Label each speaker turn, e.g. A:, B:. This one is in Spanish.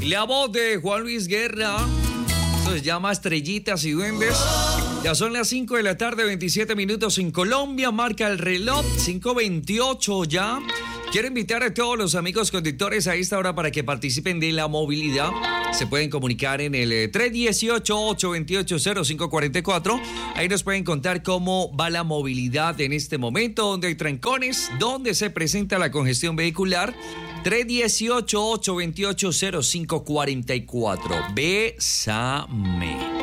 A: La voz de Juan Luis Guerra. Esto se llama Estrellitas y Duendes. Ya son las 5 de la tarde, 27 minutos en Colombia. Marca el reloj, 5:28 ya. Quiero invitar a todos los amigos conductores a esta hora para que participen de la movilidad. Se pueden comunicar en el 318-828-0544. Ahí nos pueden contar cómo va la movilidad en este momento, dónde hay trancones, dónde se presenta la congestión vehicular. 318-828-0544. Bésame.